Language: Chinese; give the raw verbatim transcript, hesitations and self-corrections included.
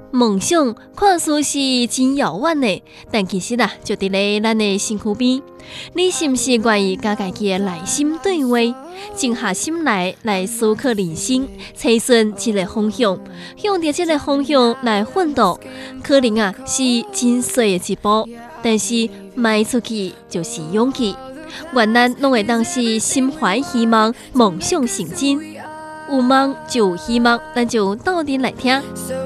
梦想看似是真遥远的，但其实啊，就伫咧咱的身躯边。你是不是愿意甲家己的内心对话，静下心来来思考人生，找寻一个方向，向着这个方向来奋斗？可能啊是真小的一步，但是迈出去就是勇气。愿咱拢会当是心怀希望，梦想成真。有梦就有希望，咱就斗阵来听。